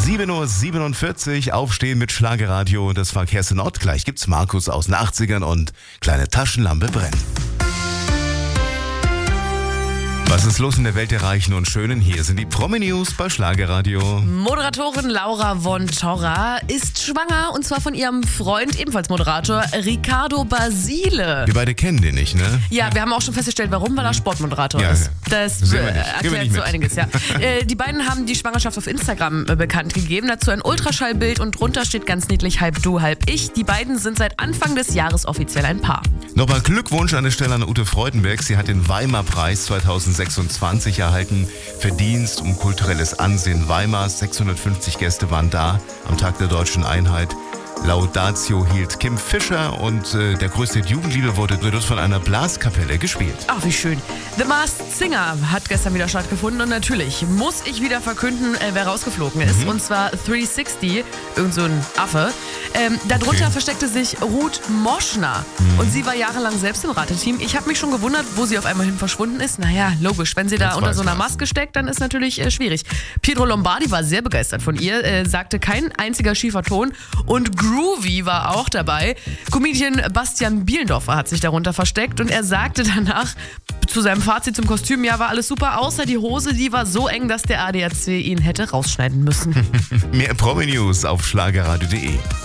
7:47 Uhr, aufstehen mit Schlagerradio. Das war Kerstin Ott. Gleich gibt's Markus aus den 80ern und kleine Taschenlampe brennt. Was ist los in der Welt der Reichen und Schönen? Hier sind die Promi-News bei Schlagerradio. Moderatorin Laura von Torra ist schwanger und zwar von ihrem Freund, ebenfalls Moderator, Riccardo Basile. Wir beide kennen den nicht, ne? Ja, wir haben auch schon festgestellt, warum, weil er Sportmoderator Ja, ist. ja. Das erklärt so einiges, ja. Die beiden haben die Schwangerschaft auf Instagram bekannt gegeben. Dazu ein Ultraschallbild und drunter steht ganz niedlich halb du, halb ich. Die beiden sind seit Anfang des Jahres offiziell ein Paar. Nochmal Glückwunsch an der Stelle an Ute Freudenberg. Sie hat den Weimar-Preis 2026 erhalten. Verdienst um kulturelles Ansehen Weimars. 650 Gäste waren da am Tag der Deutschen Einheit. Laudatio hielt Kim Fischer und der größte Jugendliebe wurde von einer Blaskapelle gespielt. Ach, wie schön. The Masked Singer hat gestern wieder stattgefunden und natürlich muss ich wieder verkünden, wer rausgeflogen ist. Und zwar 360, irgend so ein Affe. Darunter versteckte sich Ruth Moschner und sie war jahrelang selbst im Rateteam. Ich habe mich schon gewundert, wo sie auf einmal hin verschwunden ist. Naja, logisch, wenn sie da unter so einer Maske steckt, dann ist natürlich schwierig. Pietro Lombardi war sehr begeistert von ihr, sagte kein einziger schiefer Ton und Groovy war auch dabei. Comedian Bastian Bielendorfer hat sich darunter versteckt und er sagte danach zu seinem Fazit zum Kostüm, ja, war alles super, außer die Hose, die war so eng, dass der ADAC ihn hätte rausschneiden müssen. Mehr Promi-News auf schlagerradio.de.